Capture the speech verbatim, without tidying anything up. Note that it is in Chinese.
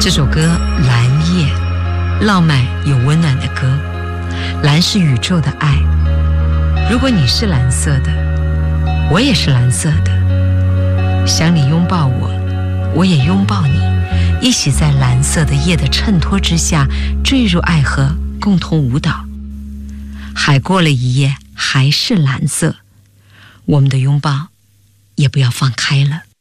这首歌《蓝夜》，浪漫又温暖的歌。蓝是宇宙的爱，如果你是蓝色的，我也是蓝色的。想你拥抱我，我也拥抱你，一起在蓝色的夜的衬托之下坠入爱河，共同舞蹈。海过了一夜还是蓝色，我们的拥抱也不要放开了。